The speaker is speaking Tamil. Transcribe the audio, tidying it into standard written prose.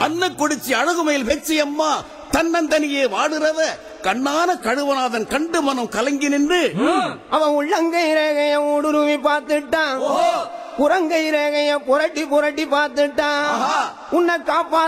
அன்ன குடிச்சி அழகுமயில் வெச்சி அம்மா தன்னந்தனியே வாடுறத கண்ணான கழுவநாதன் கண்டு மனம் கலங்கி நின்று அவன் உள்ளங்கை ரேகைய ஊடுருவி பார்த்துட்டான், புறங்கை ரேகைய புரட்டி புரட்டி பார்த்துட்டான். உன்னை காப்பா